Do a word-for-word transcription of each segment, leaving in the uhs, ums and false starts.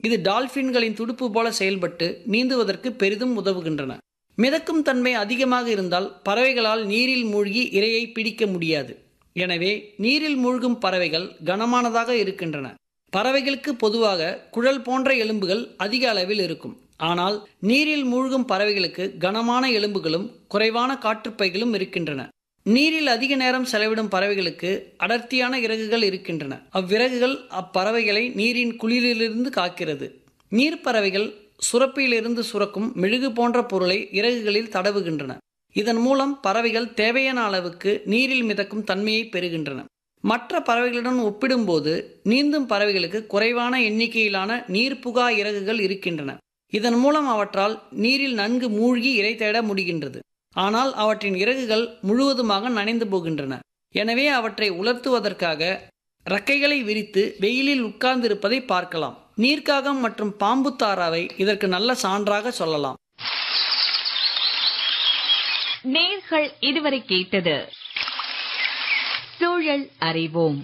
இது டால்பின்களின் துடுப்பு போல செயல்பட்டு நீந்துவதற்கு பெரிதும் உதவுகின்றன. மிதக்கும் தன்மை அதிகமாக இருந்தால் பறவைகளால் நீரில் மூழ்கி இரையை பிடிக்க முடியாது. எனவே நீரில் மூழ்கும் பறவைகள் கனமானதாக இருக்கின்றன. பறவைகளுக்கு பொதுவாக குழல் போன்ற எலும்புகள் அதிக அளவில் இருக்கும். ஆனால் நீரில் மூழ்கும் பறவைகளுக்கு கனமான எலும்புகளும் குறைவான காற்றுப்பைகளும் இருக்கின்றன. நீரில் அதிக நேரம் செலவிடும் பறவைகளுக்கு அடர்த்தியான இறகுகள் இருக்கின்றன. அவ்விறகுகள் அப்பறவைகளை நீரின் குளிரிலிருந்து காக்கிறது. நீர்ப்பறவைகள் சுரப்பியிலிருந்து சுரக்கும் மெழுகு போன்ற பொருளை இறகுகளில் தடவுகின்றன. இதன் மூலம் பறவைகள் தேவையான அளவுக்கு நீரில் மிதக்கும் தன்மையை பெறுகின்றன. மற்ற பறவைகளுடன் ஒப்பிடும்போது நீந்தும் பறவைகளுக்கு குறைவான எண்ணிக்கையிலான நீர்ப்புகா இறகுகள் இருக்கின்றன. இதன் மூலம் அவற்றால் நீரில் நன்கு மூழ்கி இரை தேட முடிகின்றது. ஆனால் அவற்றின் இறகுகள் முழுவதுமாக நனைந்து போகின்றன. எனவே அவற்றை உலர்த்துவதற்காக இறக்கைகளை விரித்து வெயிலில் உட்கார்ந்திருப்பதை பார்க்கலாம். நீர்க்காகம் மற்றும் பாம்பு தாராவை இதற்கு நல்ல சான்றாக சொல்லலாம். நேர்கள் இதுவரை கேட்டது சூழல் அறிவோம்.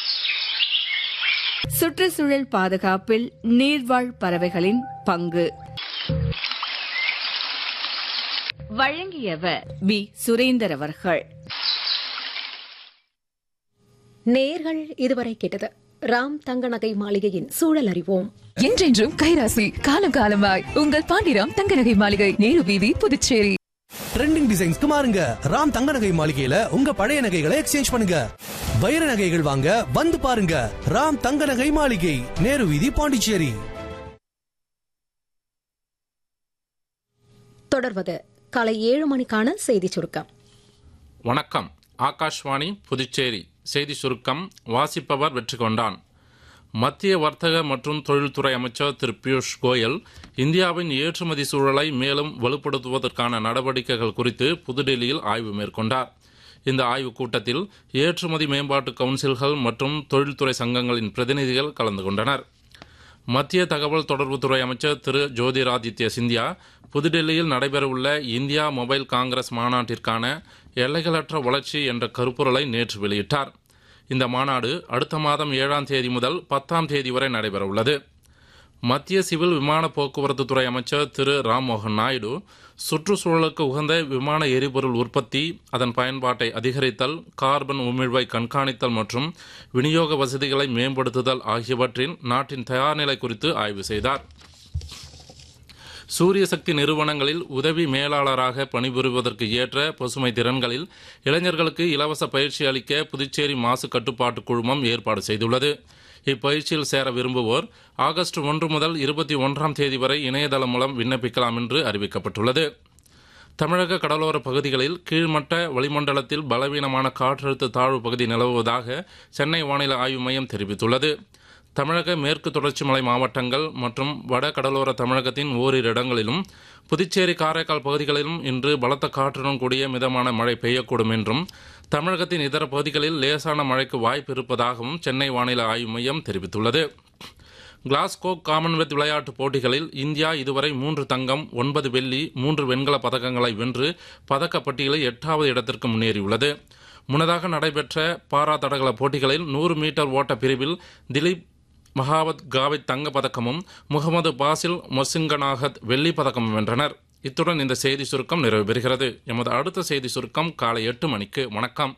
சுற்றுச்சூழல் பாதுகாப்பில் நீர்வாழ் பறவைகளின் பங்கு. வழங்கியவர் பி சுரேந்தர் அவர்கள். நேர்கள் இதுவரை கேட்டது ராம் தங்க நகை மாளிகையின் சூழல் அறிவோம். என்றென்றும் கைராசி, காலம் காலமாய் உங்கள் பாண்டிராம் தங்க நகை மாளிகை, நேரு வீதி, புதுச்சேரி. ட்ரெண்டிங் டிசைன்ஸ்க்கு மாறுங்க. ராம் தங்க நகை மாளிகையில உங்க பழைய நகைகளை எக்ஸ்சேஞ்ச் பண்ணுங்க. வைர நகைகள் வாங்க வந்து பாருங்க. ராம் தங்க நகை மாளிகை, நேரு வீதி, பாண்டிச்சேரி. தொடர்வது காலை ஏழு மணிக்கான செய்தி சுருக்கம். வணக்கம். ஆகாஷ்வாணி புதுச்சேரி செய்தி சுருக்கம் வாசிப்பவர் வெற்றி கொண்டான். மத்திய வர்த்தக மற்றும் தொழில்துறை அமைச்சர் திரு பியூஷ் கோயல் இந்தியாவின் ஏற்றுமதி சூழலை மேலும் வலுப்படுத்துவதற்கான நடவடிக்கைகள் குறித்து புதுடெல்லியில் ஆய்வு மேற்கொண்டார். இந்த ஆய்வுக் கூட்டத்தில் ஏற்றுமதி மேம்பாட்டு கவுன்சில்கள் மற்றும் தொழில்துறை சங்கங்களின் பிரதிநிதிகள் கலந்து கொண்டனர். மத்திய தகவல் தொடர்புத்துறை அமைச்சர் திரு ஜோதிராதித்ய சிந்தியா புதுடெல்லியில் நடைபெறவுள்ள இந்தியா மொபைல் காங்கிரஸ் மாநாட்டிற்கான எல்லைகளற்ற வளர்ச்சி என்ற கருப்பொருளை நேற்று வெளியிட்டார். இந்த மாநாடு அடுத்த மாதம் ஏழாம் தேதி முதல் பத்தாம் தேதி வரை நடைபெறவுள்ளது. மத்திய சிவில் விமான போக்குவரத்து துறை அமைச்சர் திரு ராம்மோகன் நாயுடு சுற்றுச்சூழலுக்கு உகந்த விமான எரிபொருள் உற்பத்தி, அதன் பயன்பாட்டை அதிகரித்தல், கார்பன் உமிழ்வை கண்காணித்தல் மற்றும் விநியோக வசதிகளை மேம்படுத்துதல் ஆகியவற்றின் நாட்டின் தயார்நிலை குறித்து ஆய்வு செய்தார். சூரிய சக்தி நிறுவனங்களில் உதவி மேலாளராக பணிபுரிவதற்கு ஏற்ற பசுமை திறன்களில் இளைஞர்களுக்கு இலவச பயிற்சி அளிக்க புதுச்சேரி மாசு கட்டுப்பாட்டு குழுமம் ஏற்பாடு செய்துள்ளது. இப்பயிற்சியில் சேர விரும்புவோர் ஆகஸ்ட் ஒன்று முதல் இருபத்தி ஒன்றாம் தேதி வரை இணையதளம் மூலம் விண்ணப்பிக்கலாம் என்று அறிவிக்கப்பட்டுள்ளது. தமிழக கடலோர பகுதிகளில் கீழ்மட்ட வளிமண்டலத்தில் பலவீனமான காற்றழுத்த தாழ்வு பகுதி நிலவுவதாக சென்னை வானிலை ஆய்வு மையம் தெரிவித்துள்ளது. தமிழக மேற்கு தொடர்ச்சி மலை மாவட்டங்கள் மற்றும் வட கடலோர தமிழகத்தின் ஓரிரு இடங்களிலும் புதுச்சேரி காரைக்கால் பகுதிகளிலும் இன்று பலத்த காற்றுடன் கூடிய மிதமான மழை பெய்யக்கூடும் என்றும் தமிழகத்தின் இதர பகுதிகளில் லேசான மழைக்கு வாய்ப்பு இருப்பதாகவும் சென்னை வானிலை ஆய்வு மையம் தெரிவித்துள்ளது. கிளாஸ்கோ காமன்வெல்த் விளையாட்டுப் போட்டிகளில் இந்தியா இதுவரை மூன்று தங்கம், ஒன்பது வெள்ளி, மூன்று வெண்கல பதக்கங்களை வென்று பதக்கப்பட்டியலில் எட்டாவது இடத்திற்கு முன்னேறியுள்ளது. முன்னதாக நடைபெற்ற பாரா தடகள போட்டிகளில் நூறு மீட்டர் ஓட்ட பிரிவில் திலீப் மகாவத் காவித் தங்க பதக்கமும் முகமது பாசில் மொசிங்கனாகத் வெள்ளி பதக்கமும் வென்றனர். இத்துடன் இந்த செய்தி சுருக்கம் நிறைவு பெறுகிறது. எமது அடுத்த செய்தி சுருக்கம் காலை எட்டு மணிக்கு. வணக்கம்.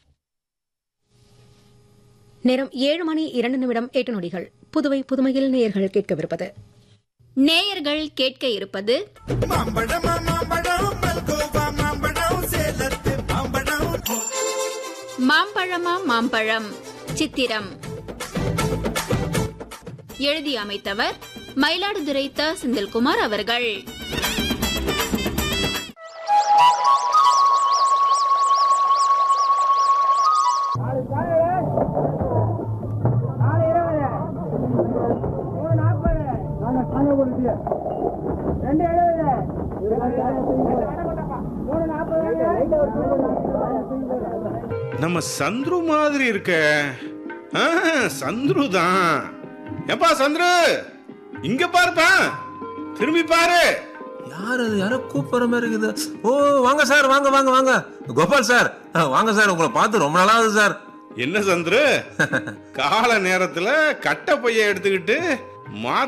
நேரம் ஏழு மணி இரண்டு நிமிடம் எட்டு நொடிகள். புதுவை புதுமையில் நேயர்கள் கேட்கவிருப்பது நேயர்கள் கேட்க இருப்பது மாம்பழமா மாம்பழம் சித்திரம். எழுதி அமைத்தவர் மயிலாடுதுறை த செந்தில்குமார் அவர்கள். நம்ம சந்துரு மாதிரி இருக்க. சந்துரு தான். எப்பா சந்துரு, இங்க பாருப்பா, திரும்பி பாரு. யாரு யாரோ கூப்பிடுற மாதிரி இருக்குது. ஓ வாங்க சார், வாங்க வாங்க வாங்க. கோபால் சார் வாங்க சார், உங்களை பார்த்து ரொம்ப நாளாகுது சார். என்ன சந்துரு, கால நேரத்துல கட்ட பைய எடுத்துக்கிட்டு